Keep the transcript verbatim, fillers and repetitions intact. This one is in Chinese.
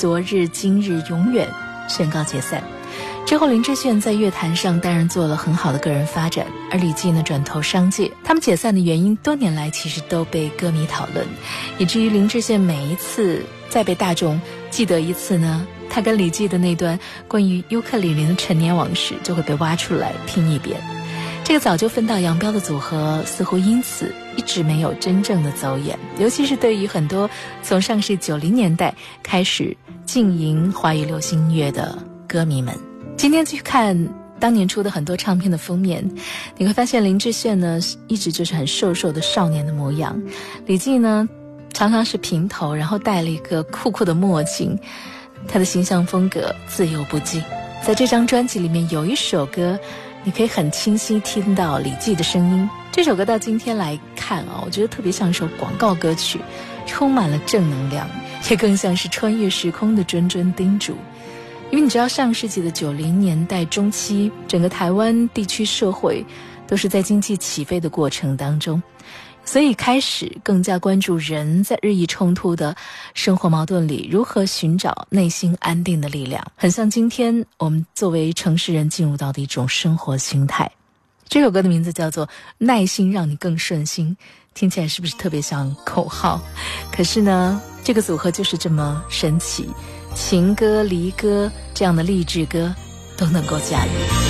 昨日今日永远宣告解散。之后林志炫在乐坛上当然做了很好的个人发展，而李骥呢转投商界。他们解散的原因多年来其实都被歌迷讨论，以至于林志炫每一次再被大众记得一次呢，他跟李骥的那段关于尤克里里的陈年往事就会被挖出来拼一遍。这个早就分道扬镳的组合似乎因此一直没有真正的走远，尤其是对于很多从上世九零年代开始经营华语流行音乐的歌迷们。今天去看当年出的很多唱片的封面，你会发现林志炫呢一直就是很瘦瘦的少年的模样，李骥呢常常是平头，然后戴了一个酷酷的墨镜，他的形象风格自由不羁。在这张专辑里面有一首歌你可以很清晰听到李骥的声音，这首歌到今天来看啊，我觉得特别像一首广告歌曲，充满了正能量，也更像是穿越时空的谆谆叮嘱。因为你知道上世纪的九零年代中期，整个台湾地区社会都是在经济起飞的过程当中，所以开始更加关注人在日益冲突的生活矛盾里如何寻找内心安定的力量，很像今天我们作为城市人进入到的一种生活心态。这首歌的名字叫做耐心让你更顺心，听起来是不是特别像口号？可是呢，这个组合就是这么神奇，情歌离歌这样的励志歌都能够驾驭。